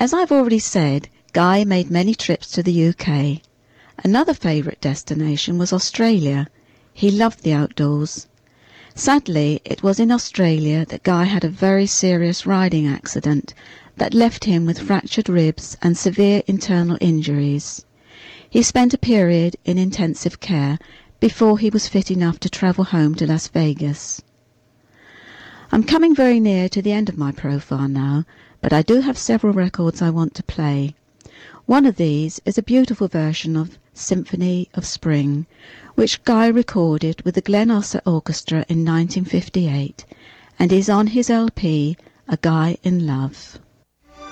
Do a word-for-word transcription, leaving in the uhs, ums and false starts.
As I've already said, Guy made many trips to the U K. Another favourite destination was Australia. He loved the outdoors. Sadly, it was in Australia that Guy had a very serious riding accident that left him with fractured ribs and severe internal injuries. He spent a period in intensive care before he was fit enough to travel home to Las Vegas. I'm coming very near to the end of my profile now, but I do have several records I want to play. One of these is a beautiful version of Symphony of Spring, which Guy recorded with the Glen Ossa Orchestra in nineteen fifty-eight, and is on his L P, A Guy in Love.